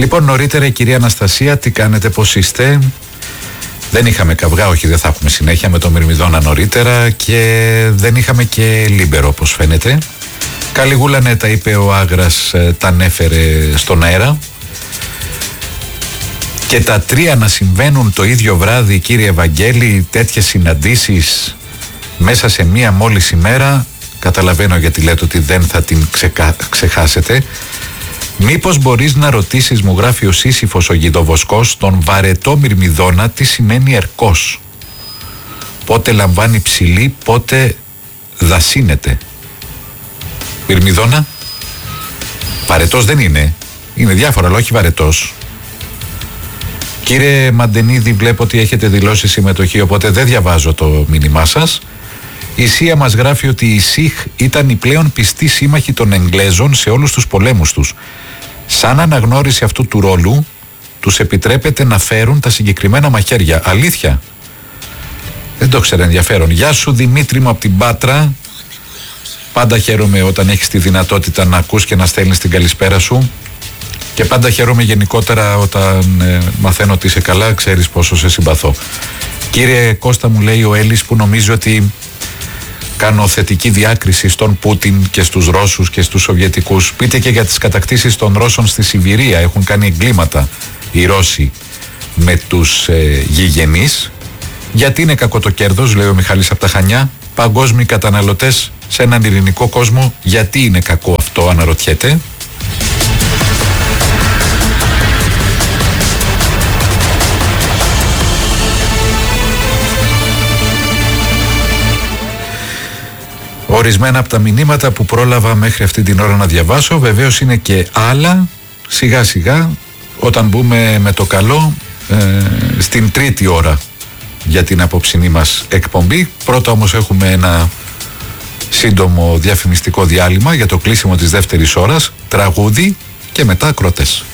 Λοιπόν, νωρίτερα η κυρία Αναστασία, τι κάνετε, πώς είστε? Δεν είχαμε καυγά, όχι, δεν θα έχουμε συνέχεια με το Μυρμηδόνα νωρίτερα και δεν είχαμε και Λίμπερο όπως φαίνεται. Καλή γούλανε, τα είπε ο Άγρας, τα ανέφερε στον αέρα. Και τα τρία να συμβαίνουν το ίδιο βράδυ, κύριε Ευαγγέλη, τέτοιες συναντήσεις μέσα σε μία μόλις ημέρα, καταλαβαίνω γιατί λέτε ότι δεν θα την ξεχάσετε. Μήπως μπορείς να ρωτήσεις, μου γράφει ο Σύσυφος ο Γιδοβοσκός, τον βαρετό Μυρμηδόνα τι σημαίνει ερκός? Πότε λαμβάνει ψηλή, πότε δασύνεται? Μυρμηδόνα, βαρετός δεν είναι, είναι διάφορα, αλλά όχι βαρετός. Κύριε Μαντενίδη, βλέπω ότι έχετε δηλώσει συμμετοχή, οπότε δεν διαβάζω το μήνυμά σας. Η Σία μας γράφει ότι η ΣΥΧ ήταν η πλέον πιστή σύμμαχη των Εγγλέζων σε όλους τους πολέμους τους. Σαν αναγνώριση αυτού του ρόλου, τους επιτρέπεται να φέρουν τα συγκεκριμένα μαχαίρια. Αλήθεια? Δεν το ξέρω, ενδιαφέρον. Γεια σου Δημήτρη μου από την Πάτρα. Πάντα χαίρομαι όταν έχεις τη δυνατότητα να ακούς και να στέλνεις την καλησπέρα σου. Και πάντα χαίρομαι γενικότερα όταν μαθαίνω ότι είσαι καλά, ξέρεις πόσο σε συμπαθώ. Κύριε Κώστα, μου λέει ο Έλλης, που νομίζει ότι κάνω θετική διάκριση στον Πούτιν και στους Ρώσους και στους Σοβιετικούς. Πείτε και για τις κατακτήσεις των Ρώσων στη Σιβηρία. Έχουν κάνει εγκλήματα οι Ρώσοι με τους γηγενείς. Γιατί είναι κακό το κέρδος, λέει ο Μιχάλης από τα Χανιά. Παγκόσμιοι καταναλωτές σε έναν ειρηνικό κόσμο. Γιατί είναι κακό αυτό, αναρωτιέται. Ορισμένα από τα μηνύματα που πρόλαβα μέχρι αυτή την ώρα να διαβάσω, βεβαίως είναι και άλλα, σιγά σιγά, όταν μπούμε με το καλό στην τρίτη ώρα για την απόψινή μας εκπομπή. Πρώτα όμως έχουμε ένα σύντομο διαφημιστικό διάλειμμα για το κλείσιμο της δεύτερης ώρας, τραγούδι και μετά ακροτές.